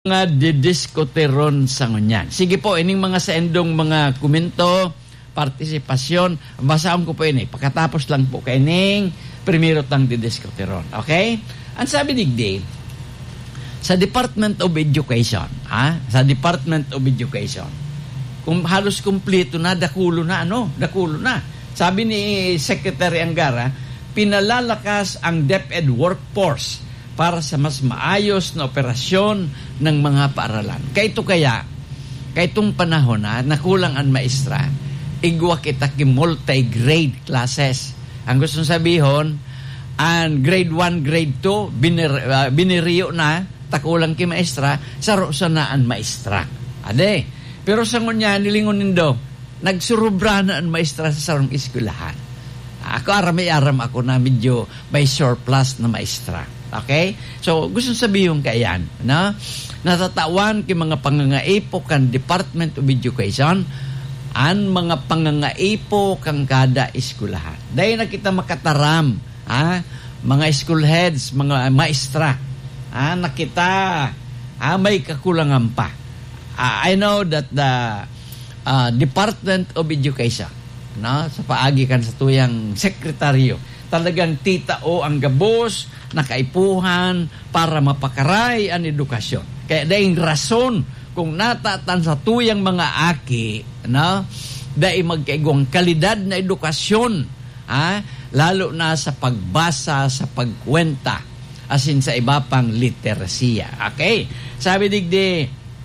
Nga didiskuteron sa ngunyan. Sige po, ining mga saendong mga komento, partisipasyon, basahan ko po ini. Pagkatapos lang po kaining primero tang didiskuteron. Okay? Ang sabi digdi, sa Department of Education, sa Department of Education, kung halos kumpleto na, dakulo na. Sabi ni Secretary Angara, pinalalakas ang DepEd workforce para sa mas maayos na operasyon ng mga paaralan. Kaitong panahon na nakulang ang maestra, igwa kita ki multi-grade classes. Ang gusto sabihin, ang grade 1, grade 2, biniriyo na, takulang ki maestra, saro sa na ang maestra. Ade, pero sa ngunya, nilingon nindo, nagsurubra na ang maestra sa sarong eskwelahan. Ako aram ako na medyo may surplus na maestra. Okay? So, gusto sabihin kayan, na natatawan ki mga pangangaipo kan Department of Education ang mga pangangaipo kang kada eskwelahan. Dahil na kita makataram, mga school heads, mga maestra, nakita, may kakulangan pa. I know that the Department of Education, sa paagi kan sa tuyang sekretaryo, talagang titao ang gabos, nakaipuhan para mapakaray ang edukasyon. Kaya dahil rason kung natatan sa tuyang mga aki, dahil magkaigong kalidad na edukasyon, lalo na sa pagbasa, sa pagkwenta, asin sa iba pang literasiya. Okay? Sabi digdi,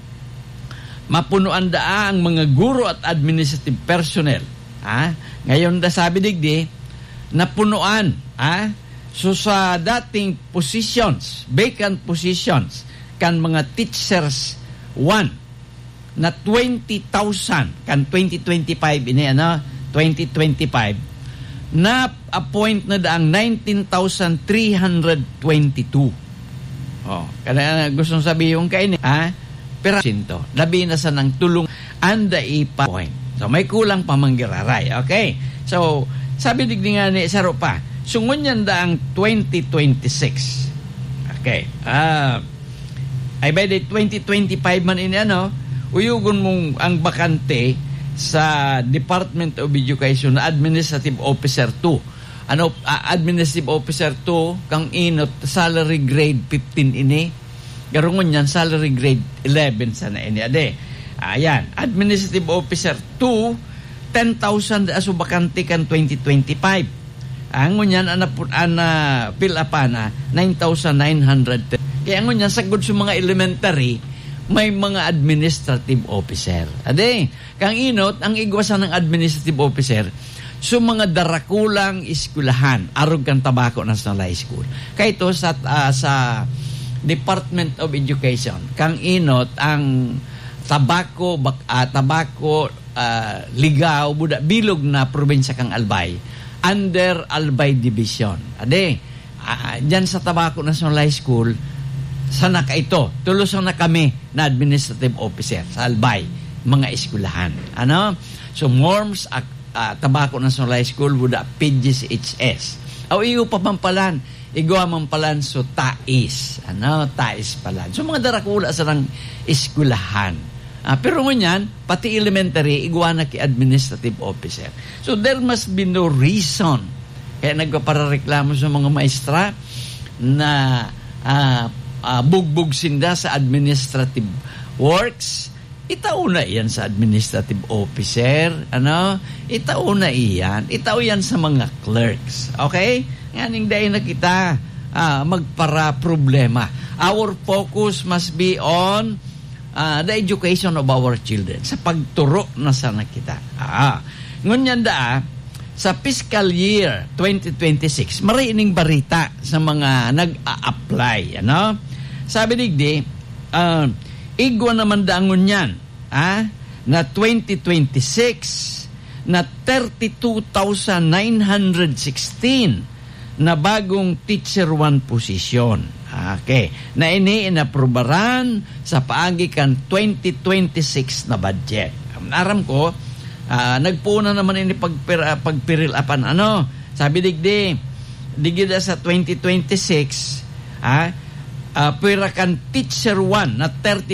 mapunuan da ang mga guro at administrative personnel. Ngayon da sabi digdi, napunuan, so sa dating positions, vacant positions, kan mga teachers 1 na 20,000 kan 2025 ini 2025 na appoint na daang 19,322. Kada gustong sabihin kaini, pero sinto labi na sa nang tulong anda ipa-point. So may kulang pa manggiraray. Okay? So sabi digdi nga ni saro pa, sungon yan daang 2026. Okay. Ay by the 2025 man ini uyugon mong ang bakante sa Department of Education na Administrative Officer 2. Administrative Officer 2 kang inot salary grade 15 ini. Garungon yan salary grade 11 sana ini ade. Ayan, Administrative Officer 2 10,000 aso bakante kan 2025. Ang ngunyan pila pa na 9,900. Kaya ngunyan sagod sa mga elementary may mga administrative officer. Ade, kang inot ang igwasan ng administrative officer so mga darakulang eskwelahan arog kan Tabaco National High School. Kaya ito sa Department of Education kang inot ang Tabaco Ligao buda bilog na probinsya kang Albay under Albay Division. Ade, diyan sa Tabaco National High School sana ka ito, tulusan na kami na administrative officer sa Albay, mga eskwelahan. So Morms Tabaco National High School buda PGCHS. Iyo pa mampalan, igawa mampalan so TAIS. TAIS palan. So mga darakula sa ng eskwelahan. Pero ngunyan, pati elementary, igwa na ki administrative officer. So there must be no reason. Kaya nagpaparareklamo sa mga maestra na bugbog sinda sa administrative works. Itauna yan sa administrative officer. Itauna iyan. Itao yan sa mga clerks. Okay? Nganing dahil na kita magpara problema. Our focus must be on the education of our children. Sa pagturo na sana kita. Ngunyan sa fiscal year 2026, mariining barita sa mga nag-a-apply. Sabi digdi, igwa naman daangon yan, na 2026 na 32,916 na bagong teacher 1 position. Okay. Na inaprobaran sa paagi kan 2026 na budget. Aram ko, nagpuna naman ini pagpiril apan sabi digda sa 2026 pwera kan teacher 1 na 30